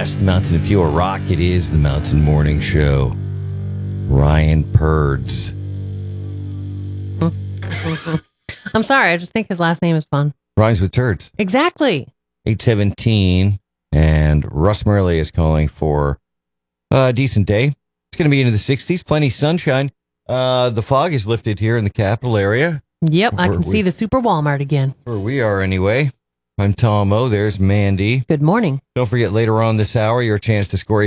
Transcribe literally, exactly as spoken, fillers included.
West, Mountain of Pure Rock. It is the Mountain Morning Show. Ryan Purds. I'm sorry. I just think his last name is fun. Rhymes with turds. Exactly. eight seventeen. And Russ Murley is calling for a decent day. It's going to be into the sixties. Plenty of sunshine. Uh, the fog is lifted here in the capital area. Yep. I Where can see we- the Super Walmart again. Where we are anyway. I'm Tom O. There's Mandy. Good morning. Don't forget later on this hour, your chance to score